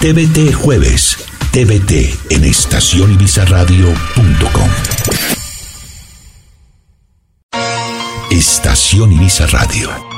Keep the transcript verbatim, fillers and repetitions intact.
T V T Jueves. T V T en estación ibiza radio punto com. Estación Ibiza Radio.